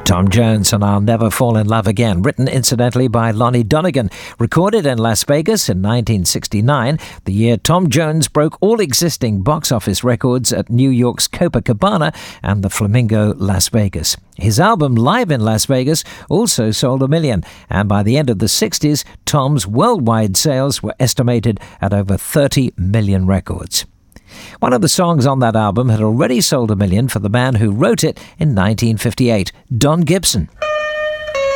Tom Jones and I'll Never Fall in Love Again, written incidentally by Lonnie Donegan, recorded in Las Vegas in 1969, the year Tom Jones broke all existing box office records at New York's Copacabana and the Flamingo Las Vegas. His album Live in Las Vegas also sold 1 million, and by the end of the 60s, Tom's worldwide sales were estimated at over 30 million records. One of the songs on that album had already sold 1 million for the man who wrote it in 1958, Don Gibson.